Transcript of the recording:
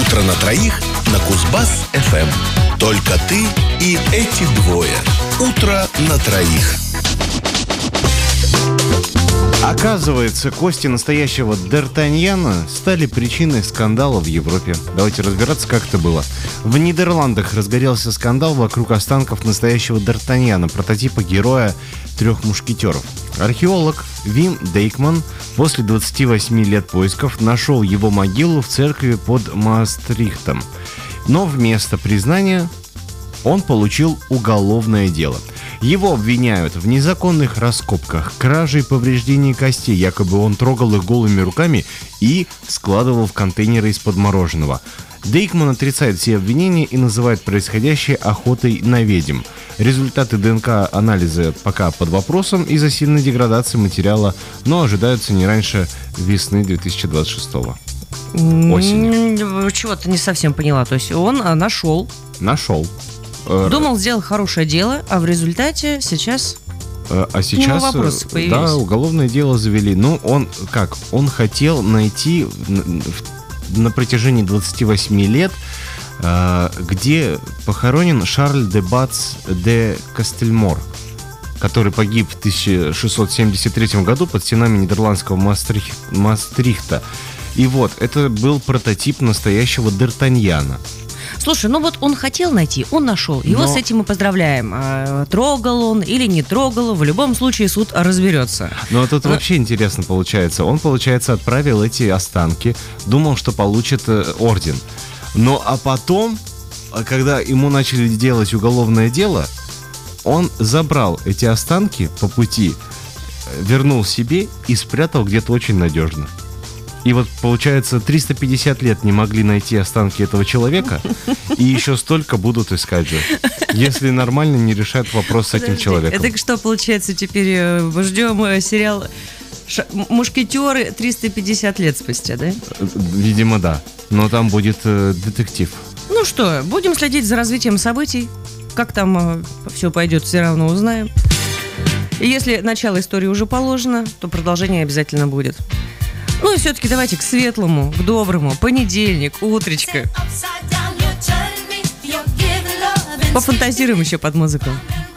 «Утро на троих» на Кузбасс-ФМ. Только ты и эти двое. «Утро на троих». Оказывается, кости настоящего Д'Артаньяна стали причиной скандала в Европе. Давайте разбираться, как это было. В Нидерландах разгорелся скандал вокруг останков настоящего Д'Артаньяна, прототипа героя «Трех мушкетеров». Археолог Вим Дейкман после 28 лет поисков нашел его могилу в церкви под Маастрихтом. Но вместо признания он получил уголовное дело. Его обвиняют в незаконных раскопках, краже и повреждении костей. Якобы он трогал их голыми руками и складывал в контейнеры из-под мороженого. Дейкман отрицает все обвинения и называет происходящее охотой на ведьм. Результаты ДНК-анализа пока под вопросом из-за сильной деградации материала, но ожидаются не раньше весны 2026-го. Осенью. Чего-то не совсем поняла. То есть он нашел. Думал, сделал хорошее дело, а в результате сейчас... А сейчас, вопросы появились. Да, уголовное дело завели. Ну, он хотел найти на протяжении 28 лет, где похоронен Шарль де Бац де Кастельмор, который погиб в 1673 году под стенами нидерландского Маастрихта. И вот, это был прототип настоящего Д'Артаньяна. Слушай, ну вот он хотел найти, он нашел. Его с этим мы поздравляем. Трогал он или не трогал, в любом случае суд разберется. Но тут вообще интересно получается. Он, получается, отправил эти останки, думал, что получит орден. Но а потом, когда ему начали делать уголовное дело, он забрал эти останки по пути, вернул себе и спрятал где-то очень надежно. И вот, получается, 350 лет не могли найти останки этого человека, и еще столько будут искать же, если нормально не решают вопрос с этим человеком. Это что, получается, теперь ждем сериал «Мушкетеры» 350 лет спустя, да? Видимо, да. Но там будет детектив. Ну что, будем следить за развитием событий. Как там все пойдет, все равно узнаем. И если начало истории уже положено, то продолжение обязательно будет. Ну и все-таки давайте к светлому, к доброму. Понедельник, утречко. Пофантазируем еще под музыку.